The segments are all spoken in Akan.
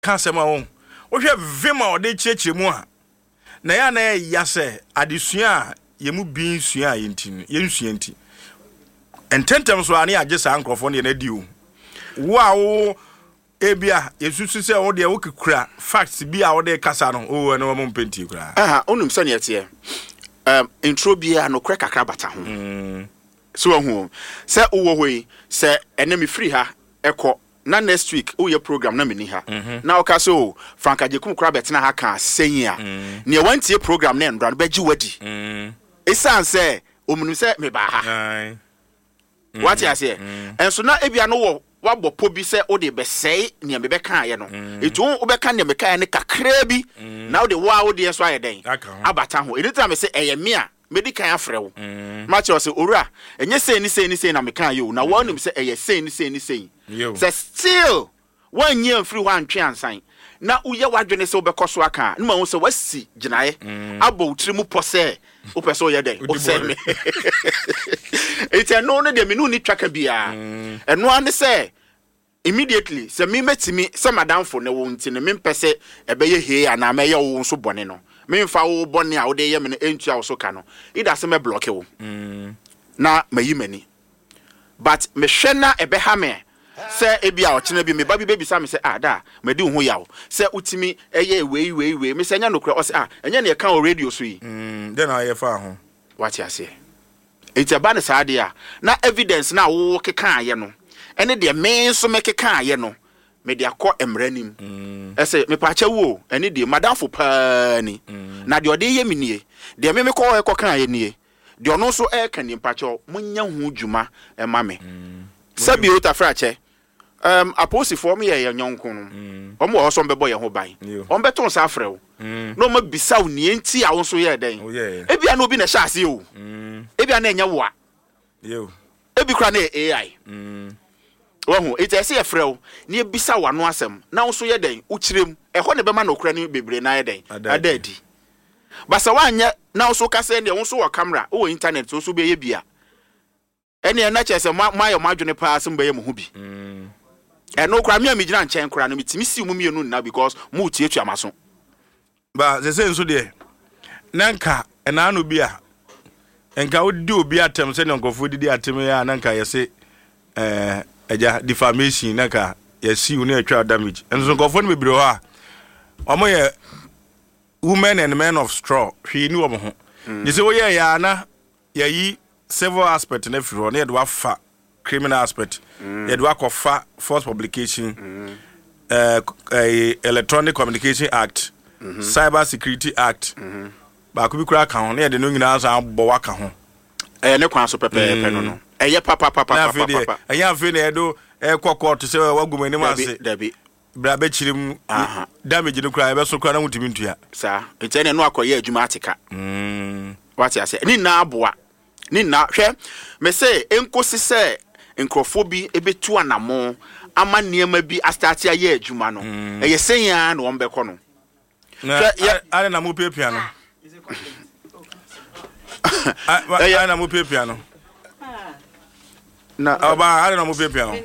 kasema won wo hwe vema ode chiechire mu a na ya na ya se adesua yemu bi nsua yenti yensua enti ententem so ani agesa ankrofo ne na diu wo ebia yesusu se wo de wo kekura facts bi a wo de kasa no o na wo mpenti kura onum se ne yete intro bia no kra kakra bata ho so ho se wo hoi se enemy free ha ekọ na next week o ye program na meni ha na o ka so Frank Ajekum kra betina ha kan sen a ne wantie program na ndra no beji wadi esan se omunu se me ba ha what you say enso na ebia no wo wabọ pobi se o de besei ne me be kan ye no etu o be kan ne me kan ne kakra bi na o de wa o de so ayeden abata ho anytime me se eye me a medical afre wo match o se owura enye sei ni na me kan yo na wo nim se eye sei ni sei se still one year free one twe ansan na uye wadwene se obekoso aka na ma wo se wasi ginae abo utiri mu pose o pese o ye den o se me ite no no de me no ni twaka bia eno ane se immediately se me metimi se madam fo ne wo nti ne me pese ebeye he ana ma ye wo so bone no me mfa wo bone a wo de ye me entua wo so ka no ida se me block wo na mayi mani but me hwe na ebe ha me se ebia o chena bi me ba bi baby sa me se da me di ho yawo se utimi eye wei me se nya no kra o se enya na ye kan o radio so yi then I ye fa ho what you say it's about the sadia na evidence na wo keka ye no ene de me so me keka ye no me de akọ emranim ese me pa cha wo ene de madam fo pa ni na de ode ye minie de me ko e ko kan ye nie de ono so e kan ni pa cha munya hu dwuma e ma me sabi o ta frache aposi form ye nyonko no omo wo so mbebo ye ho ban on beton sa afrew no ma bisaw ni enti a wo so ye den ebia na obi na sha ase o ebia na enya wo a ebi kra na AI wo ite ye frew ni ebisa wa no asem na wo so ye den wo kirem ho ne be ma na okra ni bebre na ye den adadi basa wanya na wo so kase ne wo so wo camera wo internet wo so be ye bia ene na chese mayo madwene pa asem be ye mo hu bi no kra me gina nchen kra no mitimi si mu mienu na because mu tietu amaso ba ze nso de nanka ena no bia enka odi obi atem se ne nkofo didi atem ya nanka yese eja defamation nanka yesi unu atwa damage enso nkofo no bebre ho a omo ye women and men of straw hwi ni omo ho ni se wo ye ya na yayi several aspect na firo na ye do afa criminal aspect ye do akofa false publication Electronic Communication Act Cyber Security Act ba ko bi kura ka ho na ye de no nyina so abbo waka ho ne kwan so pepe no eye papa eye afi na edo court se wagumani ma se dabi bra be chirim damage no kura be so kura na mutimi ntua sa ente no akoye adwuma atika what you say ni na aboa ni na hwe me say enkosi se enkrofobi ebetu anamo ama niema bi astart ya ye adwuma no eye senya na wombekọ no ana na mo pepia no ana mo pepia no na aba ana na mo pepia no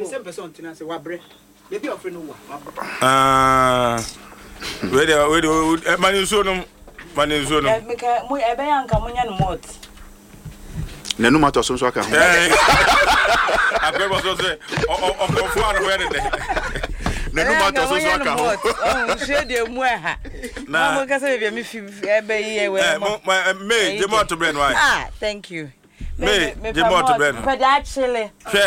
we manizo no meka mo ebe yanka munya no mot nenu mato so aka ho akwebo so se o fu anu we de nenu mato so aka ho se de mu ha na mo ka se be mi fi ebe yi we me je mo to ben why thank you me je mo to ben for that chile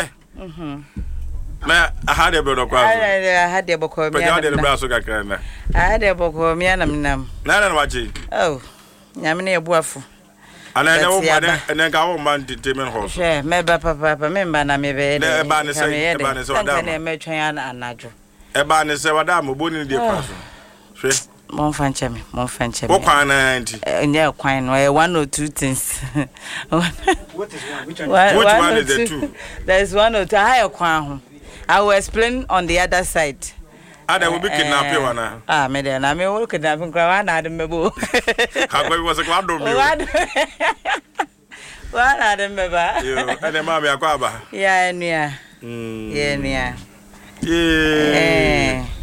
me had a brother kwa I had a boko me had a braso kakra na I had a boko me nam na wachi oh nyame na ebuafo ana na wo ma na ka wo man entertainment hall she me ba papa me mba na me be na ba ne se wada na me twan anajo e ba ne se wada mo boni de kwaso she mon fanche me wo kwan na nti nya kwan no one or two things what is one which one is the two there's one or two higher kwan ho I will explain on the other side. Ada will be kidnapping one. Me then I me will kidnapping kwa na de mebo. How go was a kwado me. Wa na de meba. Yo, ene ma me akwa ba. Ya enia. Ya enia. Yeah.